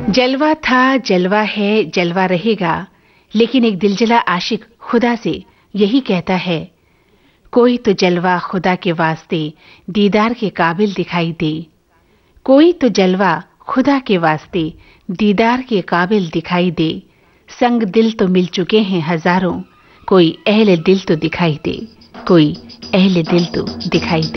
जलवा था, जलवा है, जलवा रहेगा, लेकिन एक दिलजला आशिक खुदा से यही कहता है, कोई तो जलवा खुदा के वास्ते दीदार के काबिल दिखाई दे। कोई तो जलवा खुदा के वास्ते दीदार के काबिल दिखाई दे। संग दिल तो मिल चुके हैं हजारों, कोई अहले दिल तो दिखाई दे, कोई अहले दिल तो दिखाई दे।